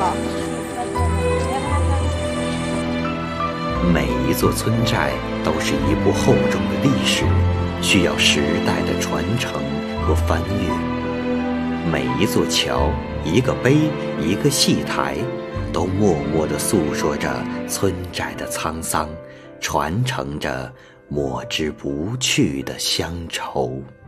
每一座村寨都是一部厚重的历史，需要时代的传承和翻阅。每一座桥、一个碑、一个戏台，都默默地诉说着村寨的沧桑，传承着抹之不去的乡愁。